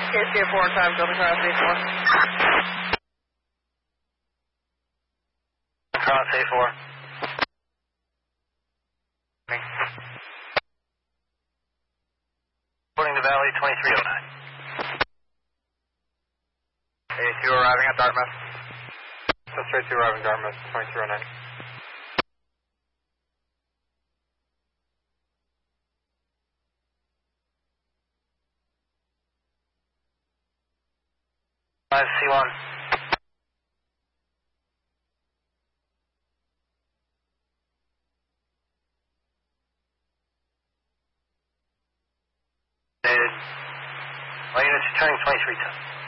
KC4 time, Delta Cross A4. Cross A4. Reporting to Valley 2309. A2 arriving at Dartmouth. So straight to arriving Dartmouth, 2309. C1. Dated. All units returning 2310.